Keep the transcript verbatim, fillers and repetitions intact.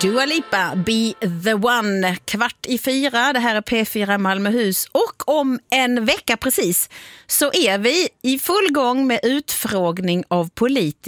Dua Lipa, Be the One, kvart i fyra. Det här är P fyra Malmöhus. Och om en vecka precis så är vi i full gång med utfrågning av politiker.